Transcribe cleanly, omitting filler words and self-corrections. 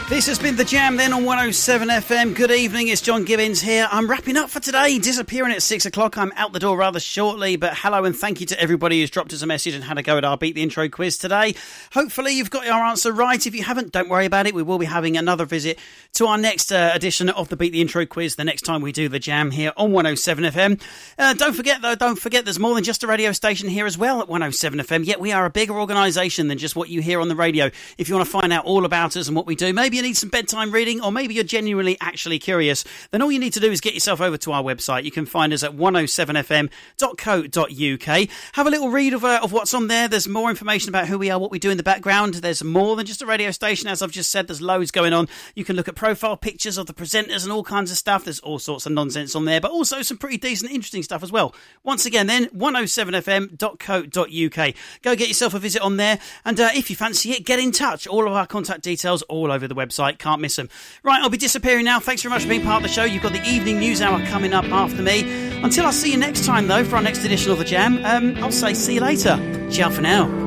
This has been The Jam then on 107 FM. Good evening, it's John Gibbons here. I'm wrapping up for today, disappearing at 6 o'clock. I'm out the door rather shortly, but hello and thank you to everybody who's dropped us a message and had a go at our Beat the Intro quiz today. Hopefully you've got your answer right. If you haven't, don't worry about it. We will be having another visit to our next edition of the Beat the Intro quiz the next time we do The Jam here on 107 FM. Don't forget there's more than just a radio station here as well at 107 FM, yet we are a bigger organisation than just what you hear on the radio. If you want to find out all about us and what we do, maybe you need some bedtime reading, or maybe you're genuinely actually curious, then all you need to do is get yourself over to our website. You can find us at 107fm.co.uk. Have a little read of what's on there. There's more information about who we are, what we do in the background. There's more than just a radio station, as I've just said. There's loads going on. You can look at profile pictures of the presenters and all kinds of stuff. There's all sorts of nonsense on there, but also some pretty decent, interesting stuff as well. Once again then, 107fm.co.uk. Go get yourself a visit on there, and if you fancy it, get in touch. All of our contact details all over the website. Can't miss them. Right, I'll be disappearing now. Thanks very much for being part of the show. You've got the evening news hour coming up after me. Until I see you next time, though, for our next edition of The Jam, I'll say see you later. Ciao for now.